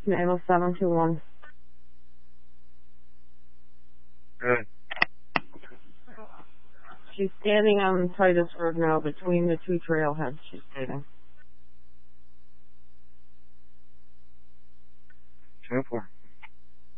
Naval 721. Good. She's standing on Titus Road now between the two trailheads, she's stating. 204.